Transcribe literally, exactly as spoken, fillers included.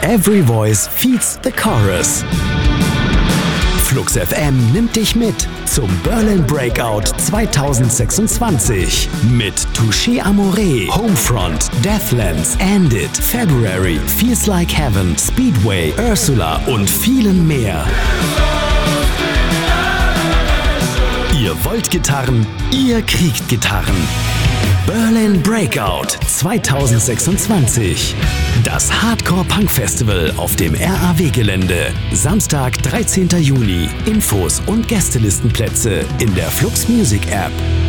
Every voice feeds the chorus. Flux F M nimmt dich mit zum Berlin Breakout zwanzig sechsundzwanzig mit Touché Amoré, Homefront, Deathlands, And It, February, Feels Like Heaven, Speedway, Ursula und vielen mehr. Ihr wollt Gitarren, ihr kriegt Gitarren. Berlin Breakout zwanzig sechsundzwanzig. Das Hardcore-Punk-Festival auf dem R A W-Gelände. Samstag, dreizehnten Juni. Infos und Gästelistenplätze in der Flux Music App.